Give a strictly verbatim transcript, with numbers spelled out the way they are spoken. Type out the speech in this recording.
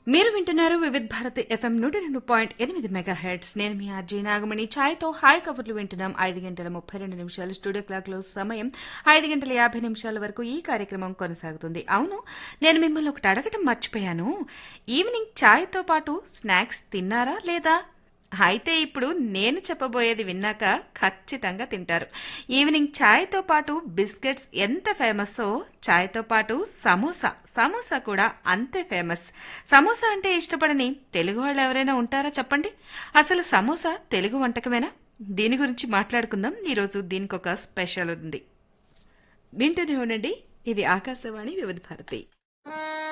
మీరు వింటున్నారు వివిధ్ భారతి ఎఫ్ఎం నూట రెండు పాయింట్ ఎనిమిది మెగా హెడ్స్. నేను మీ ఆర్జీ నాగమణి. ఛాయ్తో హాయ్ కబుర్లు వింటున్నాం. ఐదు గంటల ముప్పై రెండు నిమిషాలు స్టూడియో క్లాక్ లో సమయం ఐదు గంటల యాభై నిమిషాల వరకు ఈ కార్యక్రమం కొనసాగుతుంది. అవును, నేను మిమ్మల్ని ఒకటి అడగటం మర్చిపోయాను. ఈవినింగ్ ఛాయ్తో పాటు స్నాక్స్ తిన్నారా లేదా? అయితే ఇప్పుడు నేను చెప్పబోయేది విన్నాక ఖచ్చితంగా తింటారు. ఈవినింగ్ ఛాయ్తో పాటు బిస్కెట్స్ ఎంత ఫేమస్సో ఛాయ్తో పాటు సమోసా సమోసా కూడా అంతే ఫేమస్. సమోసా అంటే ఇష్టపడని తెలుగు వాళ్ళు ఎవరైనా ఉంటారా చెప్పండి? అసలు సమోసా తెలుగు వంటకమేనా? దీని గురించి మాట్లాడుకుందాం. ఈరోజు దీనికి ఒక స్పెషల్ ఉంది. వింటూనే ఉండండి. ఇది ఆకాశవాణి వివిధ భారతి.